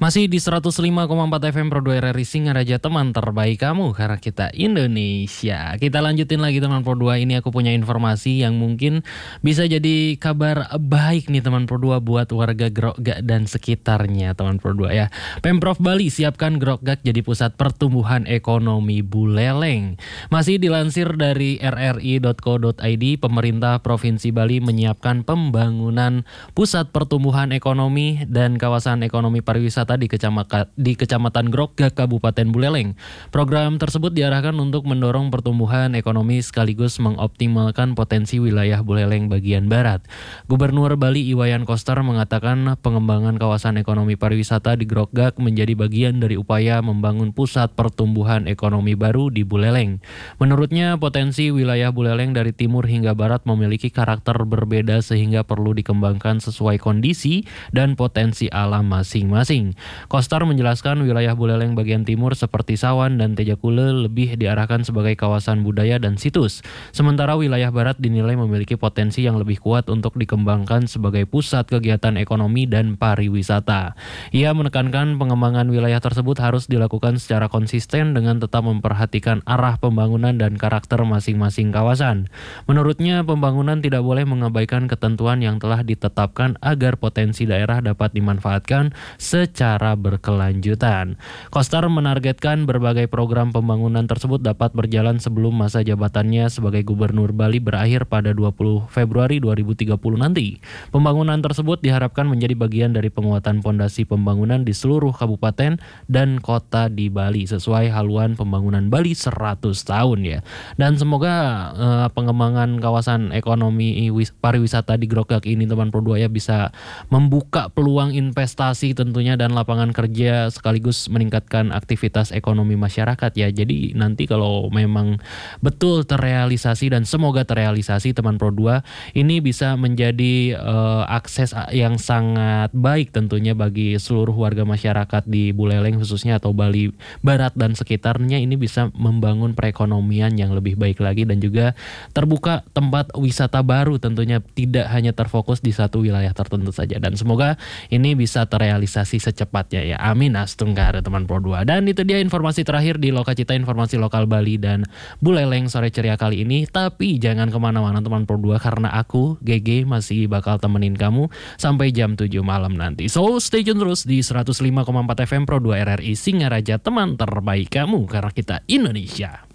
Masih di 105,4 FM Pro 2 RRI Singaraja, teman terbaik kamu karena kita Indonesia. Kita lanjutin lagi teman Pro 2, ini aku punya informasi yang mungkin bisa jadi kabar baik nih teman Pro 2 buat warga Grogak dan sekitarnya teman Pro 2 ya. Pemprov Bali siapkan Grogak jadi pusat pertumbuhan ekonomi Buleleng. Masih dilansir dari rri.co.id, pemerintah Provinsi Bali menyiapkan pembangunan pusat pertumbuhan ekonomi dan kawasan ekonomi pariwisata di Kecamatan Grogak, Kabupaten Buleleng. Program tersebut diarahkan untuk mendorong pertumbuhan ekonomi sekaligus mengoptimalkan potensi wilayah Buleleng bagian barat. Gubernur Bali Iwayan Koster mengatakan pengembangan kawasan ekonomi pariwisata di Grogak menjadi bagian dari upaya membangun pusat pertumbuhan ekonomi baru di Buleleng. Menurutnya, potensi wilayah Buleleng dari timur hingga barat memiliki karakter berbeda sehingga perlu dikembangkan sesuai kondisi dan potensi alam masing-masing. Koster menjelaskan wilayah Buleleng bagian timur seperti Sawan dan Tejakule lebih diarahkan sebagai kawasan budaya dan situs. Sementara wilayah barat dinilai memiliki potensi yang lebih kuat untuk dikembangkan sebagai pusat kegiatan ekonomi dan pariwisata. Ia menekankan pengembangan wilayah tersebut harus dilakukan secara konsisten dengan tetap memperhatikan arah pembangunan dan karakter masing-masing kawasan. Menurutnya, pembangunan tidak boleh mengabaikan ketentuan yang telah ditetapkan agar potensi daerah dapat dimanfaatkan secara berkelanjutan. Koster menargetkan berbagai program pembangunan tersebut dapat berjalan sebelum masa jabatannya sebagai Gubernur Bali berakhir pada 20 Februari 2030 nanti. Pembangunan tersebut diharapkan menjadi bagian dari penguatan pondasi pembangunan di seluruh kabupaten dan kota di Bali sesuai haluan pembangunan Bali 100 tahun ya. Dan semoga pengembangan kawasan ekonomi pariwisata di Grogak ini teman Pro 2 ya bisa membuka peluang investasi tentunya dan lapangan kerja sekaligus meningkatkan aktivitas ekonomi masyarakat ya. Jadi nanti kalau memang betul terrealisasi dan semoga terrealisasi teman Pro 2, ini bisa menjadi akses yang sangat baik tentunya bagi seluruh warga masyarakat di Buleleng khususnya atau Bali Barat dan sekitarnya. Ini bisa membangun perekonomian yang lebih baik lagi dan juga terbuka tempat wisata baru tentunya, tidak hanya terfokus di satu wilayah tertentu saja, dan semoga ini bisa terrealisasi secepatnya ya. Amin astungkar teman Pro 2. Dan itu dia informasi terakhir di Lokacita, informasi lokal Bali dan Buleleng sore ceria kali ini. Tapi jangan kemana-mana teman Pro 2 karena aku GG masih bakal temenin kamu sampai jam 7 malam nanti. So stay tune terus di 105,4 FM Pro 2 RRI Singaraja, teman terbaik kamu karena kita Indonesia.